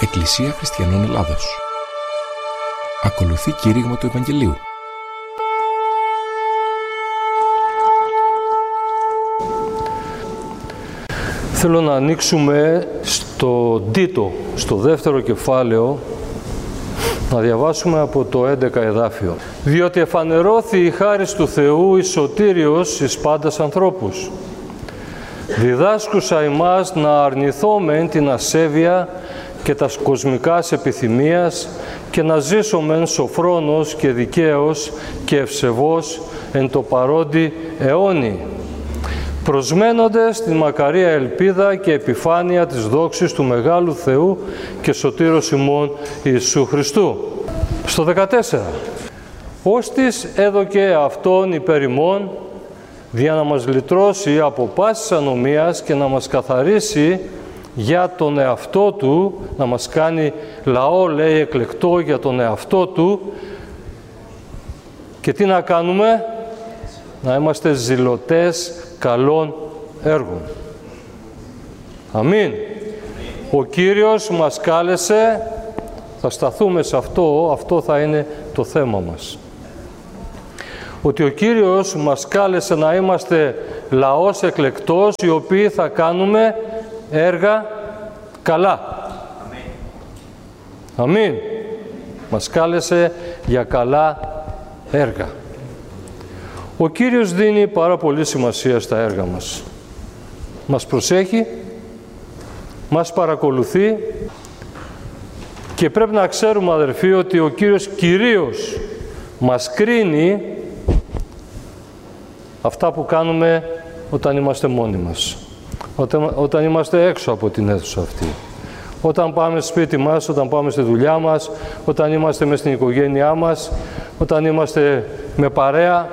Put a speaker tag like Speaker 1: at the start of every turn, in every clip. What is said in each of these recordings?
Speaker 1: Εκκλησία Χριστιανών Ελλάδος. Ακολουθεί κήρυγμα του Ευαγγελίου.
Speaker 2: Θέλω να ανοίξουμε στο Τίτο, στο δεύτερο κεφάλαιο, να διαβάσουμε από το 11 εδάφιο. «Διότι εφανερώθη η χάρις του Θεού εις σωτήριος εις πάντας ανθρώπους, διδάσκουσα ημάς να αρνηθόμεν την ασέβεια και τας κοσμικάς επιθυμίας και να ζήσομεν σοφρόνος και δικαίος και ευσεβώς εν το παρόντι αιώνι, προσμένοντες την μακαρία ελπίδα και επιφάνεια της δόξης του Μεγάλου Θεού και Σωτήρος ημών Ιησού Χριστού». Στο 14. «Ώστις έδωκε Αυτόν υπέρ ημών, δια να μας λυτρώσει από πάσης ανομίας και να μας καθαρίσει για τον εαυτό Του, να μας κάνει λαό, λέει, εκλεκτό για τον εαυτό Του. Και τι να κάνουμε? Να είμαστε ζηλωτές καλών έργων». Αμήν. Ο Κύριος μας κάλεσε, θα σταθούμε σε αυτό θα είναι το θέμα μας. Ότι ο Κύριος μας κάλεσε να είμαστε λαός εκλεκτός, οι οποίοι θα κάνουμε έργα καλά. Αμήν. Μας κάλεσε για καλά έργα. Ο Κύριος δίνει πάρα πολύ σημασία στα έργα μας. Μας προσέχει, μας παρακολουθεί και πρέπει να ξέρουμε, αδερφοί, ότι ο Κύριος κυρίως μας κρίνει αυτά που κάνουμε όταν είμαστε μόνοι μας, όταν είμαστε έξω από την αίθουσα αυτή, όταν πάμε στο σπίτι μας, όταν πάμε στη δουλειά μας, όταν είμαστε μες στην οικογένειά μας, όταν είμαστε με παρέα.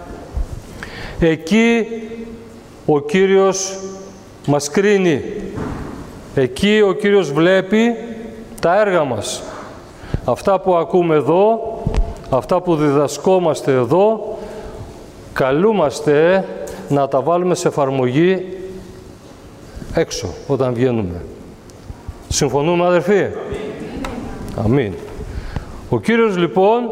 Speaker 2: Εκεί ο Κύριος μας κρίνει. Εκεί ο Κύριος βλέπει τα έργα μας. Αυτά που ακούμε εδώ, αυτά που διδασκόμαστε εδώ, καλούμαστε να τα βάλουμε σε εφαρμογή έξω όταν βγαίνουμε. Συμφωνούμε, αδερφοί? Αμήν. Ο Κύριος λοιπόν,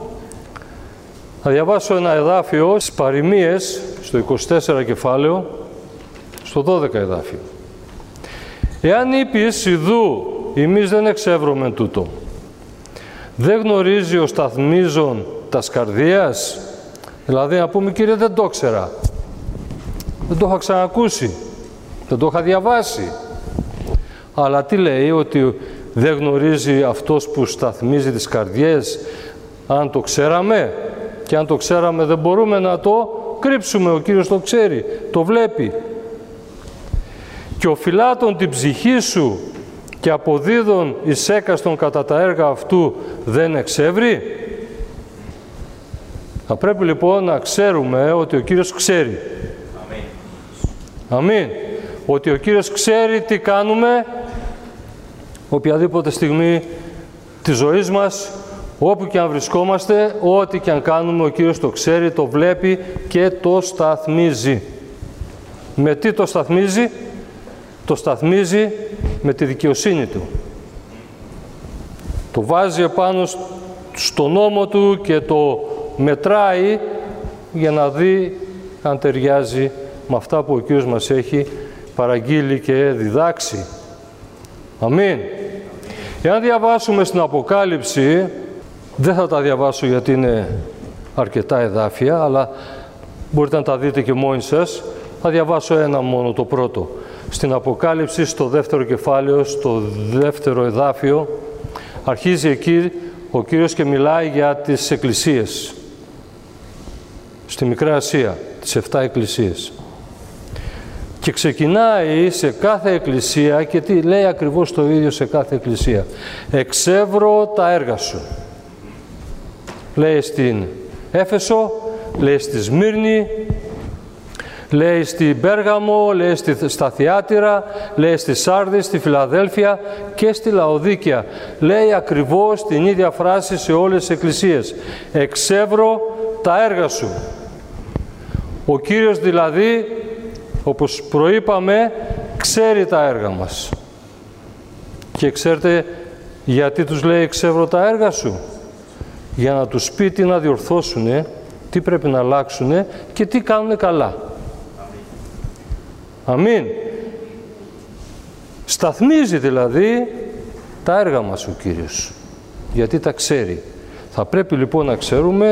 Speaker 2: θα διαβάσω ένα εδάφιο στις Παροιμίες, στο 24 κεφάλαιο, στο 12 εδάφιο. «Εάν είπεις, ιδού, εμείς δεν εξεύρωμεν τούτο, δεν γνωρίζει ο σταθμίζων τας καρδίας». Δηλαδή να πούμε, Κύριε, δεν το ήξερα, δεν το είχα ξανακούσει, δεν το είχα διαβάσει. Αλλά τι λέει? Ότι δεν γνωρίζει αυτός που σταθμίζει τις καρδιές. Αν το ξέραμε, και αν το ξέραμε δεν μπορούμε να το κρύψουμε, ο Κύριος το ξέρει, το βλέπει. «Και οφειλάτων την ψυχή σου και αποδίδων εις έκαστον κατά τα έργα αυτού δεν εξεύρει». Θα πρέπει λοιπόν να ξέρουμε ότι ο Κύριος ξέρει. Αμήν. Αμήν. Ότι ο Κύριος ξέρει τι κάνουμε οποιαδήποτε στιγμή της ζωής μας, όπου και αν βρισκόμαστε, ό,τι και αν κάνουμε, ο Κύριος το ξέρει, το βλέπει και το σταθμίζει. Με τι το σταθμίζει? Το σταθμίζει με τη δικαιοσύνη Του. Το βάζει επάνω στο νόμο Του και το μετράει για να δει αν ταιριάζει με αυτά που ο Κύριος μας έχει παραγγείλει και διδάξει. Αμήν. Εάν διαβάσουμε στην Αποκάλυψη, δεν θα τα διαβάσω γιατί είναι αρκετά εδάφια, αλλά μπορείτε να τα δείτε και μόνοι σας. Θα διαβάσω ένα μόνο, το πρώτο. Στην Αποκάλυψη, στο δεύτερο κεφάλαιο, στο δεύτερο εδάφιο, αρχίζει εκεί ο Κύριος και μιλάει για τις εκκλησίες. Στη Μικρά Ασία, τις 7 εκκλησίες. Και ξεκινάει σε κάθε εκκλησία και τι λέει ακριβώς το ίδιο σε κάθε εκκλησία? «Εξεύρω τα έργα σου». Λέει στην Έφεσο, λέει στη Σμύρνη, λέει στην Πέργαμο, λέει στα Θιάτυρα, λέει στη Σάρδη, στη Φιλαδέλφια και στη Λαοδίκαια. Λέει ακριβώς την ίδια φράση σε όλες τις εκκλησίες. «Εξεύρω τα έργα σου». Ο Κύριος δηλαδή, όπως προείπαμε, ξέρει τα έργα μας. Και ξέρετε, Γιατί τους λέει εξεύρω τα έργα σου? Για να τους πει τι να διορθώσουνε, τι πρέπει να αλλάξουνε και τι κάνουνε καλά. Αμήν. Σταθμίζει δηλαδή τα έργα μας ο Κύριος, γιατί τα ξέρει. Θα πρέπει λοιπόν να ξέρουμε,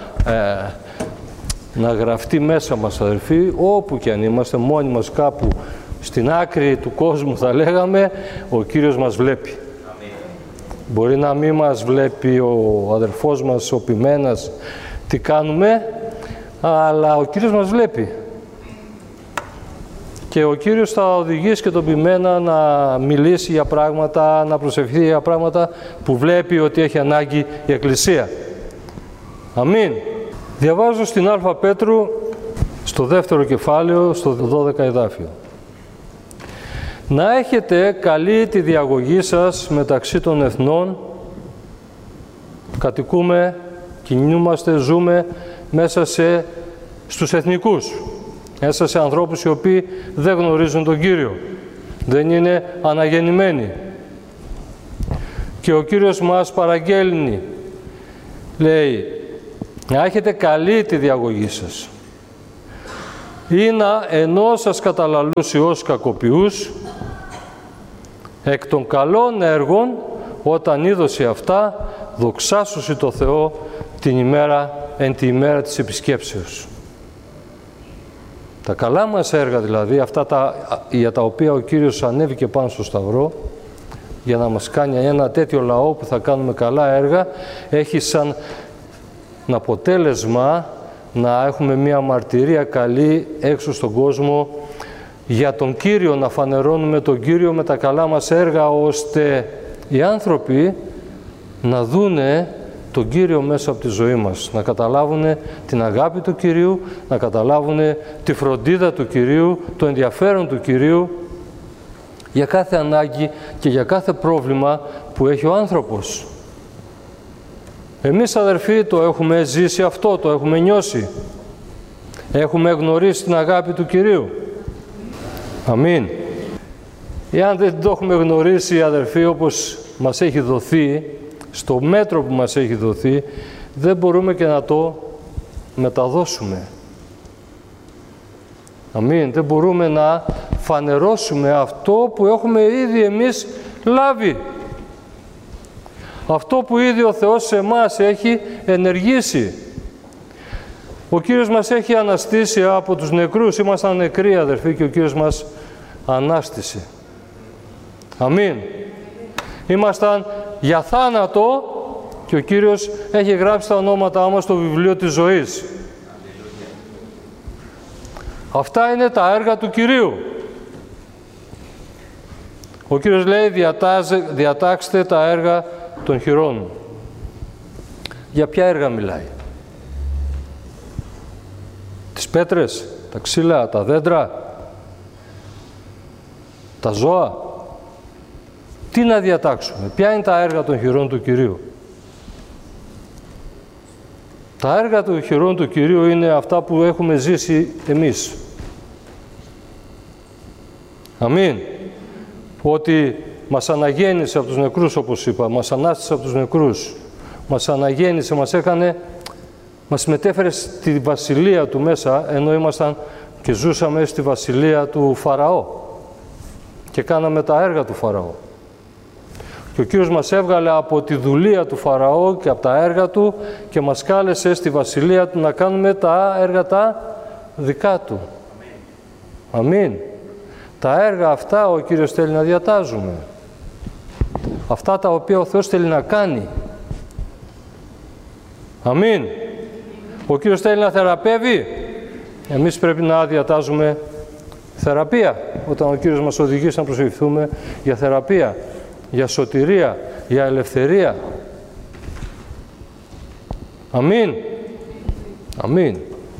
Speaker 2: να γραφτεί μέσα μας, αδελφοί, όπου και αν είμαστε, μόνοι μας κάπου στην άκρη του κόσμου θα λέγαμε, ο Κύριος μας βλέπει. Μπορεί να μην μας βλέπει ο αδερφός μας, ο ποιμένας, τι κάνουμε, αλλά ο Κύριος μας βλέπει. Και ο Κύριος θα οδηγήσει και τον ποιμένα να μιλήσει για πράγματα, να προσευχηθεί για πράγματα που βλέπει ότι έχει ανάγκη η Εκκλησία. Αμήν. Διαβάζω στην Α Πέτρου, στο 2ο κεφάλαιο, στο 12 εδάφιο. Να έχετε καλή τη διαγωγή σας μεταξύ των εθνών. Κατοικούμε, κινούμαστε, ζούμε μέσα στους εθνικούς. Μέσα σε ανθρώπους οι οποίοι δεν γνωρίζουν τον Κύριο. Δεν είναι αναγεννημένοι. Και ο Κύριος μας παραγγέλνει. Λέει, να έχετε καλή τη διαγωγή σας. Ή να ενώ σας καταλαλούσει ως κακοποιούς, εκ των καλών έργων, όταν είδωσε αυτά, δοξάσουσι το Θεό εν τη ημέρα της επισκέψεως. Τα καλά μας έργα δηλαδή, αυτά για τα οποία ο Κύριος ανέβηκε πάνω στο Σταυρό, για να μας κάνει ένα τέτοιο λαό που θα κάνουμε καλά έργα, έχει σαν αποτέλεσμα να έχουμε μία μαρτυρία καλή έξω στον κόσμο για τον Κύριο, να φανερώνουμε τον Κύριο με τα καλά μας έργα, ώστε οι άνθρωποι να δούνε τον Κύριο μέσα από τη ζωή μας, να καταλάβουν την αγάπη του Κυρίου, να καταλάβουν τη φροντίδα του Κυρίου, το ενδιαφέρον του Κυρίου για κάθε ανάγκη και για κάθε πρόβλημα που έχει ο άνθρωπος. Εμείς, αδερφοί, το έχουμε ζήσει αυτό, το έχουμε νιώσει. Έχουμε γνωρίσει την αγάπη του Κυρίου. Αμήν. Εάν δεν το έχουμε γνωρίσει, αδερφοί, όπως μας έχει δοθεί, στο μέτρο που μας έχει δοθεί, δεν μπορούμε και να το μεταδώσουμε. Αμήν. Δεν μπορούμε να φανερώσουμε αυτό που έχουμε ήδη εμείς λάβει. Αυτό που ήδη ο Θεός σε εμάς έχει ενεργήσει. Ο Κύριος μας έχει αναστήσει από τους νεκρούς. Ήμασταν νεκροί, αδερφοί, και ο Κύριος μας ανάστησε. Αμήν. Ήμασταν για θάνατο και ο Κύριος έχει γράψει τα ονόματά μας στο βιβλίο της ζωής. Αυτά είναι τα έργα του Κυρίου. Ο Κύριος λέει, διατάξτε τα έργα των χειρών. Για ποια έργα μιλάει? Τις πέτρες, τα ξύλα, τα δέντρα, τα ζώα. Τι να διατάξουμε? Ποια είναι τα έργα των χειρών του Κυρίου? Τα έργα των χειρών του Κυρίου είναι αυτά που έχουμε ζήσει εμείς. Αμήν. Ότι μας αναγέννησε από τους νεκρούς, όπως είπα, μας ανάστησε από τους νεκρούς, μας αναγέννησε, μας μετέφερε στη βασιλεία του μέσα, ενώ ήμασταν και ζούσαμε στη βασιλεία του Φαραώ και κάναμε τα έργα του Φαραώ. Και ο Κύριος μας έβγαλε από τη δουλεία του Φαραώ και από τα έργα του και μας κάλεσε στη βασιλεία του να κάνουμε τα έργα τα δικά του. Αμήν. Τα έργα αυτά ο Κύριος θέλει να διατάζουμε. Αυτά τα οποία ο Θεός θέλει να κάνει. Αμήν. Ο Κύριος θέλει να θεραπεύει. Εμείς πρέπει να διατάζουμε θεραπεία. Όταν ο Κύριος μας οδηγήσει να προσευχηθούμε για θεραπεία, για σωτηρία, για ελευθερία. Αμήν. Αμήν.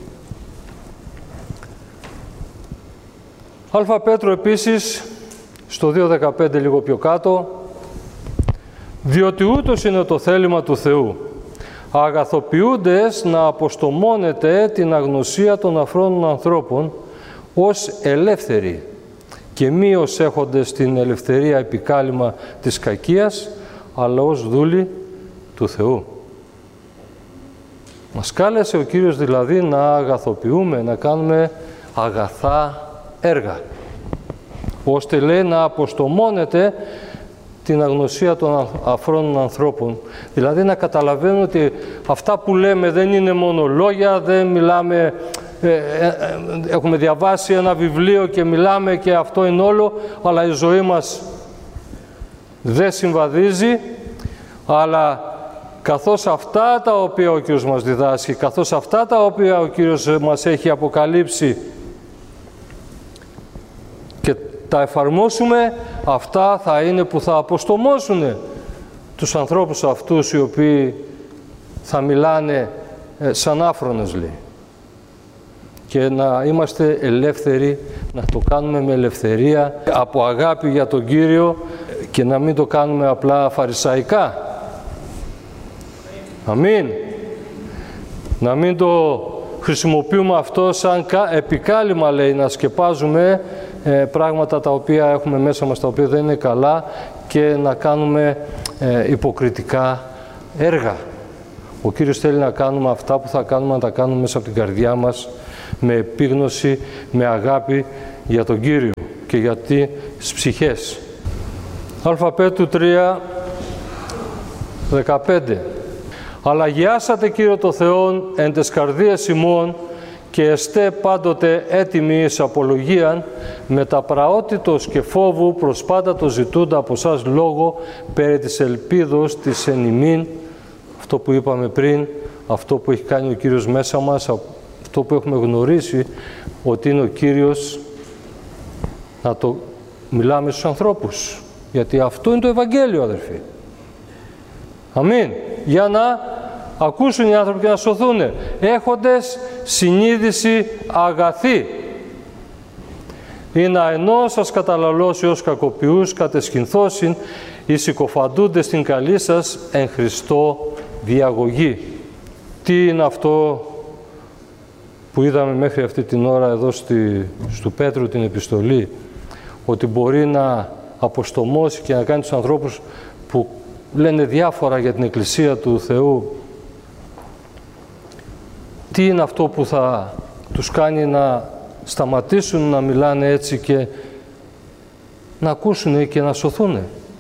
Speaker 2: Α Πέτρο επίσης, στο 2.15 λίγο πιο κάτω, διότι ούτως είναι το θέλημα του Θεού, αγαθοποιούντες να αποστομώνετε την αγνωσία των αφρόνων ανθρώπων ως ελεύθεροι και μη ως έχοντες την ελευθερία επικάλυμα της κακίας, αλλά ως δούλοι του Θεού. Μας κάλεσε ο Κύριος δηλαδή να αγαθοποιούμε, να κάνουμε αγαθά έργα, ώστε λέει να αποστομώνεται την αγνωσία των αφρόνων ανθρώπων. Δηλαδή να καταλαβαίνουν ότι αυτά που λέμε δεν είναι μόνο λόγια, δεν μιλάμε, έχουμε διαβάσει ένα βιβλίο και μιλάμε και αυτό είναι όλο, αλλά η ζωή μας δεν συμβαδίζει, αλλά καθώς αυτά τα οποία ο Κύριος μας διδάσκει, καθώς αυτά τα οποία ο Κύριος μας έχει αποκαλύψει και τα εφαρμόσουμε, αυτά θα είναι που θα αποστομώσουν τους ανθρώπους αυτούς οι οποίοι θα μιλάνε σαν άφρονες, λέει. Και να είμαστε ελεύθεροι, να το κάνουμε με ελευθερία, από αγάπη για τον Κύριο και να μην το κάνουμε απλά φαρισαϊκά. Αμήν. Να μην το χρησιμοποιούμε αυτό σαν επικάλυμα, λέει, να σκεπάζουμε πράγματα τα οποία έχουμε μέσα μας, τα οποία δεν είναι καλά και να κάνουμε υποκριτικά έργα. Ο Κύριος θέλει να κάνουμε αυτά που θα κάνουμε, να τα κάνουμε μέσα από την καρδιά μας, με επίγνωση, με αγάπη για τον Κύριο και για τις ψυχές. Α Πέτρου 3:15. Αλλά αγιάσατε Κύριο το Θεόν εν τες καρδίες ημών και εστέ πάντοτε έτοιμοι εις απολογίαν με τα πραότητος και φόβου προς πάντα το ζητούντα από σας λόγο περί της ελπίδος της εν ημίν, αυτό που είπαμε πριν, αυτό που έχει κάνει ο Κύριος μέσα μας, αυτό που έχουμε γνωρίσει ότι είναι ο Κύριος, να το μιλάμε στους ανθρώπους, γιατί αυτό είναι το Ευαγγέλιο, αδερφοί. Αμήν. Για να ακούσουν οι άνθρωποι και να σωθούν, έχοντες συνείδηση αγαθή. Ή να ενώ σας καταλαλώσει ως κακοποιούς κατεσχυνθώσιν, οι συκοφαντούντες στην καλή σας εν Χριστώ διαγωγή. Τι είναι αυτό που είδαμε μέχρι αυτή την ώρα εδώ στου Πέτρου την επιστολή, ότι μπορεί να αποστομώσει και να κάνει τους ανθρώπους που λένε διάφορα για την Εκκλησία του Θεού. Τι είναι αυτό που θα τους κάνει να σταματήσουν να μιλάνε έτσι και να ακούσουν και να σωθούν?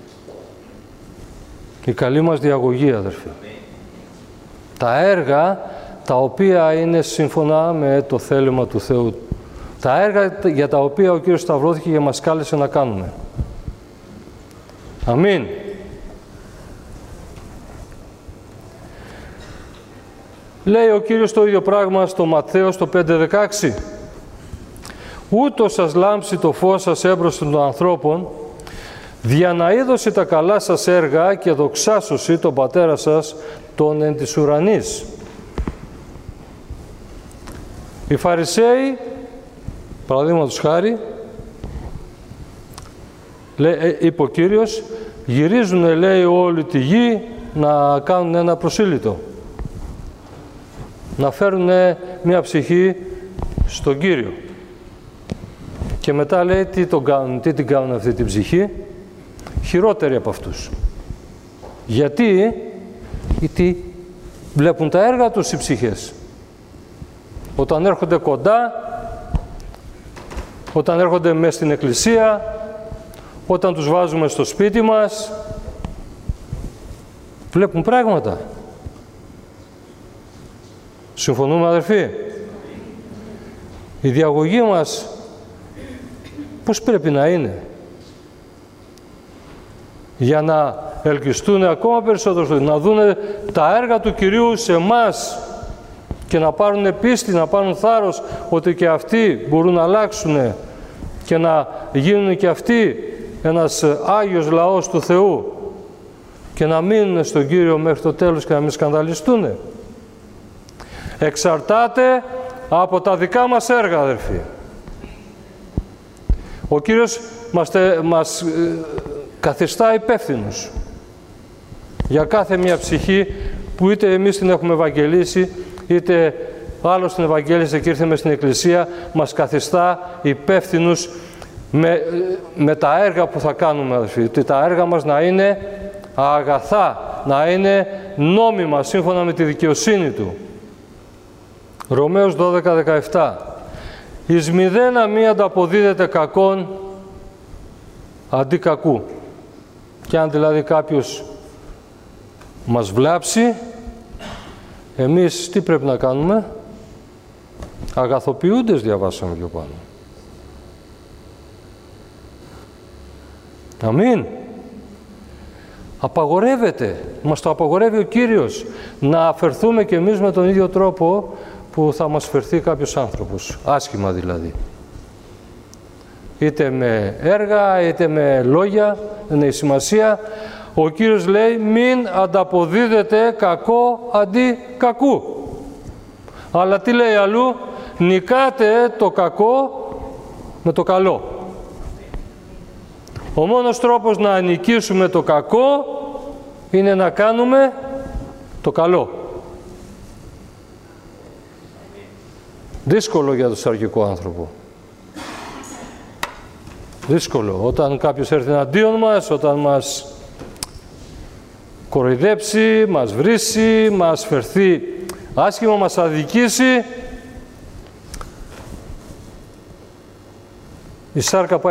Speaker 2: Η καλή μας διαγωγή, αδερφοί. Τα έργα τα οποία είναι σύμφωνα με το θέλημα του Θεού. Τα έργα για τα οποία ο Κύριος σταυρώθηκε και μας κάλεσε να κάνουμε. Αμήν. Λέει ο Κύριος το ίδιο πράγμα στο Ματθαίο στο 5:16. Ούτω σας λάμψει το φως σας έμπροσθεν των ανθρώπων, δια να είδωση τα καλά σας έργα και δοξάσωση τον Πατέρα σας τον εν της ουρανής. Οι Φαρισαίοι, παραδείγματος χάρη, είπε ο Κύριος, γυρίζουν, λέει, όλη τη γη να κάνουν ένα προσήλυτο. Να φέρουν μια ψυχή στον Κύριο. Και μετά λέει τι την κάνουν αυτή την ψυχή? Χειρότερη από αυτούς. Γιατί βλέπουν τα έργα τους οι ψυχές. Όταν έρχονται κοντά, όταν έρχονται μέσα στην εκκλησία, όταν τους βάζουμε στο σπίτι μας, βλέπουν πράγματα. Συμφωνούμε, αδερφοί? Η διαγωγή μας πώς πρέπει να είναι? Για να ελκυστούν ακόμα περισσότερο, να δουν τα έργα του Κυρίου σε εμάς και να πάρουν πίστη, να πάρουν θάρρος ότι και αυτοί μπορούν να αλλάξουν και να γίνουν και αυτοί ένας Άγιος λαός του Θεού και να μείνουν στον Κύριο μέχρι το τέλος και να μην σκανδαλιστούν. Εξαρτάται από τα δικά μας έργα, αδερφοί. Ο Κύριος μας καθιστά υπεύθυνους για κάθε μια ψυχή που είτε εμείς την έχουμε ευαγγελίσει, είτε άλλος την ευαγγέλισε και ήρθε μες στην Εκκλησία, μας καθιστά υπεύθυνους με τα έργα που θα κάνουμε, αδερφοί. Τα έργα μας να είναι αγαθά, να είναι νόμιμα σύμφωνα με τη δικαιοσύνη του. Ρωμαίους 12-17. Εις μηδένα μη ανταποδίδεται κακόν αντί κακού. Και αν δηλαδή κάποιος μας βλάψει, εμείς τι πρέπει να κάνουμε? Αγαθοποιούντες διαβάσαμε πιο πάνω. Αμήν. Απαγορεύεται, μας το απαγορεύει ο Κύριος, να αφαιρθούμε κι εμείς με τον ίδιο τρόπο που θα μας φερθεί κάποιος άνθρωπος, άσχημα δηλαδή. Είτε με έργα, είτε με λόγια, δεν έχει σημασία. Ο Κύριος λέει μην ανταποδίδετε κακό αντί κακού. Αλλά τι λέει αλλού? Νικάτε το κακό με το καλό. Ο μόνος τρόπος να νικήσουμε το κακό είναι να κάνουμε το καλό. Δύσκολο για τον σαρκικό άνθρωπο. Δύσκολο. Όταν κάποιος έρθει εναντίον μας, όταν μας κοροϊδέψει, μας βρίσει, μας φερθεί άσχημα, μας αδικήσει, η σάρκα πάει